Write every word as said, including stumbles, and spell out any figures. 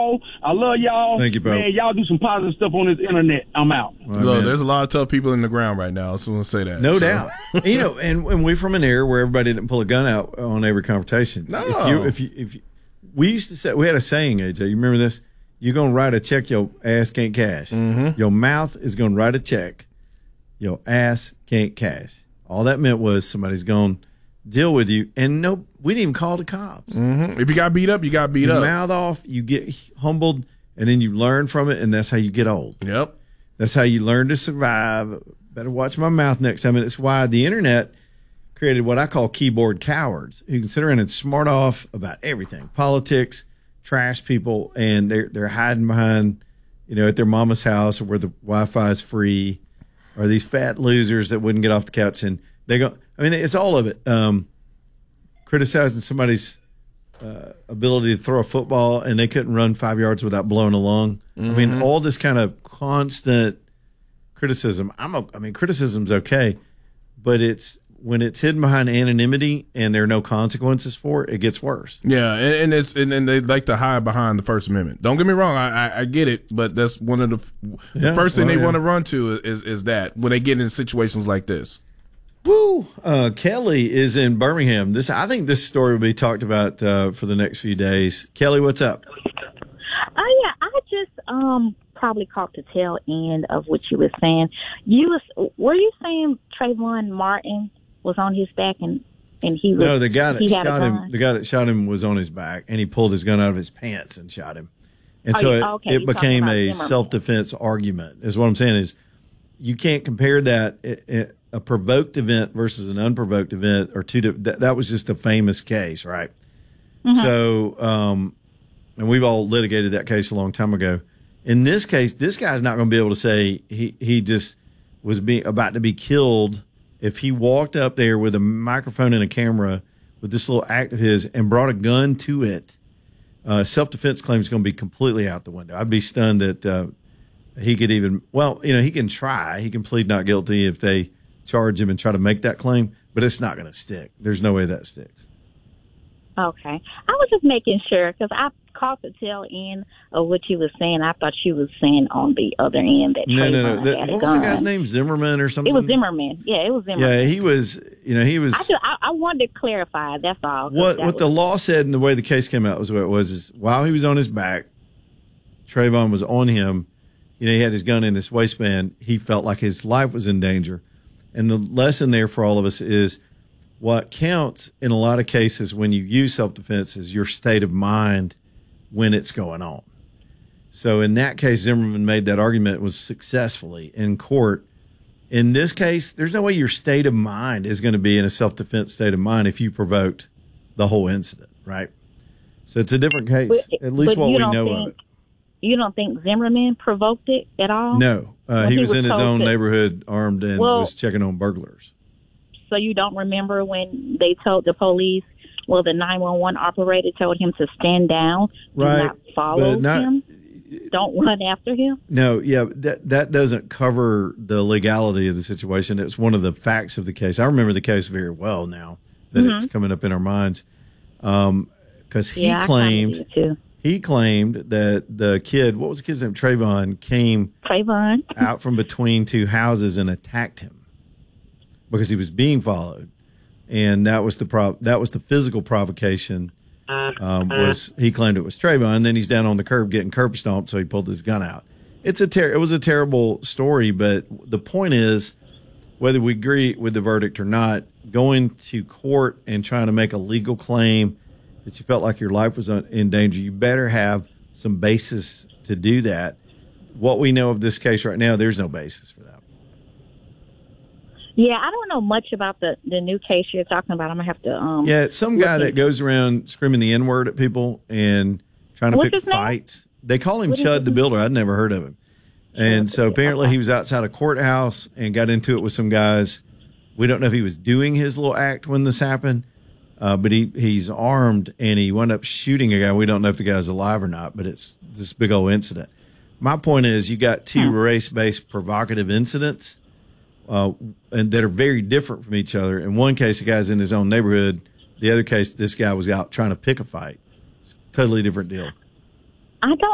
y'all. I love y'all. Thank you, Pope. Man, y'all do some positive stuff on this internet. I'm out. Right, Look, man. There's a lot of tough people in the ground right now. I just want to say that. No so. doubt. You know, and, and we're from an era where everybody didn't pull a gun out on every confrontation. No. If you, if you, if you, we used to say, we had a saying, A J, you remember this? You're going to write a check your ass can't cash. Mm-hmm. Your mouth is going to write a check. Your ass can't cash. All that meant was somebody's going to deal with you. And no, we didn't even call the cops. Mm-hmm. If you got beat up, you got beat you up. Mouth off, you get humbled, and then you learn from it, and that's how you get old. Yep. That's how you learn to survive. Better watch my mouth next time. And it's why the internet created what I call keyboard cowards who can sit around and smart off about everything. Politics, trash people, and they're they're hiding behind, you know, at their mama's house or where the Wi-Fi is free, or these fat losers that wouldn't get off the couch. And they go, I mean, it's all of it. Um, criticizing somebody's uh, ability to throw a football and they couldn't run five yards without blowing a lung. Mm-hmm. I mean, all this kind of constant criticism. I'm, a, I mean, criticism's okay, but it's when it's hidden behind anonymity and there are no consequences for it, it gets worse. Yeah, and, and it's and, and they like to hide behind the First Amendment. Don't get me wrong, I, I, I get it, but that's one of the, the yeah, first thing well, they yeah. want to run to is is that when they get in situations like this. Woo! Uh, Kelly is in Birmingham. This I think this story will be talked about uh, for the next few days. Kelly, what's up? Oh yeah, I just um probably caught the tail end of what you were saying. You was were you saying Trayvon Martin was on his back and and he was no the guy that shot him gun? the guy that shot him was on his back and he pulled his gun out of his pants and shot him, and oh, so yeah, okay. it, it became a Zimmerman. self-defense argument. Is what I'm saying is you can't compare that. It, it, a provoked event versus an unprovoked event or two. That, that was just a famous case, right? Mm-hmm. So, um, and we've all litigated that case a long time ago. In this case, this guy's not going to be able to say he, he just was being about to be killed if he walked up there with a microphone and a camera with this little act of his and brought a gun to it. Uh, self-defense claim is going to be completely out the window. I'd be stunned that uh, he could even, well, you know, he can try. He can plead not guilty if they charge him and try to make that claim, but it's not going to stick. There's no way that sticks. Okay. I was just making sure because I caught the tail end of what you were saying. I thought you was saying on the other end that no, Trayvon no, no. The, had a what gun. was the guy's name? Zimmerman or something? It was Zimmerman. Yeah, it was Zimmerman. Yeah, he was, you know, he was. I, just, I, I wanted to clarify. That's all. What, that what was, the law said and the way the case came out was what it was is while he was on his back, Trayvon was on him. You know, he had his gun in his waistband. He felt like his life was in danger. And the lesson there for all of us is what counts in a lot of cases when you use self-defense is your state of mind when it's going on. So in that case, Zimmerman made that argument was successfully in court. In this case, there's no way your state of mind is going to be in a self-defense state of mind if you provoked the whole incident, right? So it's a different case, but, at least what we know think, of it. You don't think Zimmerman provoked it at all? No. Uh, he, he was, was in his own to, neighborhood armed and well, was checking on burglars. So you don't remember when they told the police, well, the nine one one operator told him to stand down, right, do not follow not, him, don't run after him? No, yeah, that that doesn't cover the legality of the situation. It's one of the facts of the case. I remember the case very well now that mm-hmm. it's coming up in our minds. Um, because he yeah, claimed too. he claimed that the kid, what was the kid's name? Trayvon came Trayvon out from between two houses and attacked him because he was being followed, and that was the pro- that was the physical provocation. Um, was he claimed it was Trayvon, and then he's down on the curb getting curb stomped, so he pulled his gun out. It's a ter- it was a terrible story, but the point is, whether we agree with the verdict or not, going to court and trying to make a legal claim that you felt like your life was in danger, you better have some basis to do that. What we know of this case right now, there's no basis for that. Yeah, I don't know much about the, the new case you're talking about. I'm going to have to... Um, yeah, it's some guy that goes around screaming the N-word at people and trying to What's pick his name? fights. They call him What is Chud his the name? Builder. I'd never heard of him. And so apparently Okay. he was outside a courthouse and got into it with some guys. We don't know if he was doing his little act when this happened, uh, but he, he's armed and he wound up shooting a guy. We don't know if the guy's alive or not, but it's this big old incident. My point is you got two Hmm. race-based provocative incidents uh, and that are very different from each other. In one case, the guy's in his own neighborhood. The other case, this guy was out trying to pick a fight. It's a totally different deal. I don't